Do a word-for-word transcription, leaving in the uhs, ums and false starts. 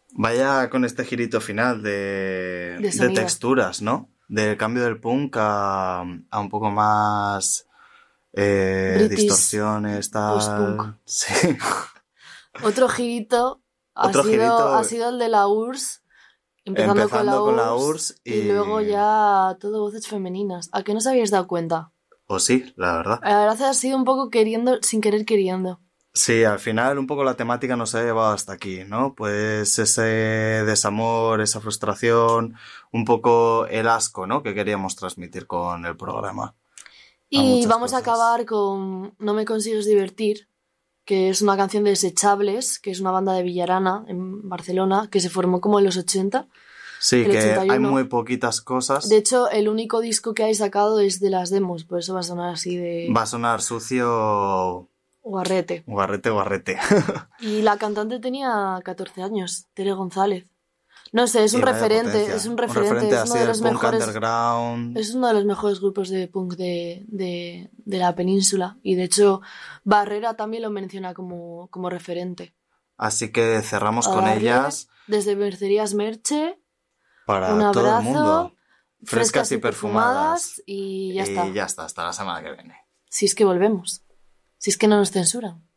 Vaya con este girito final de, De de texturas, ¿no? Del cambio del punk a, a un poco más eh, British distorsiones, tal. post-punk. Sí. Otro girito ha, Otro sido, girito- ha sido el de la U R S S, empezando, Empezando con, la con la U R S S, U R S S y... y- luego ya todo voces femeninas. ¿A que no os habíais dado cuenta? O sí, la verdad. La verdad ha sido un poco queriendo, sin querer queriendo. Sí, al final un poco la temática nos ha llevado hasta aquí, ¿no? Pues ese desamor, esa frustración, un poco el asco, ¿no? Que queríamos transmitir con el programa. Y muchas vamos a cosas. acabar con No me consigues divertir, que es una canción de Desechables, que es una banda de Villarana, en Barcelona, que se formó como en los ochenta. Sí, el que ochenta y hay uno. muy poquitas cosas. De hecho, el único disco que hay sacado es de las demos, por eso va a sonar así de Va a sonar sucio, guarrete. guarrete, guarrete. Y la cantante tenía catorce años, Tere González. No sé, es Y un vaya referente, potencia. es un Un referente, referente es así uno de del los punk mejores, underground. es uno de los mejores grupos de punk de, de, de la península. Y de hecho, Barrera también lo menciona como, como referente. Así que cerramos A con darle ellas Desde Mercerías Merche, para un todo el mundo. abrazo, Frescas y perfumadas. y ya y está. ya está, hasta la semana que viene. Si es que volvemos. Si es que no nos censuran.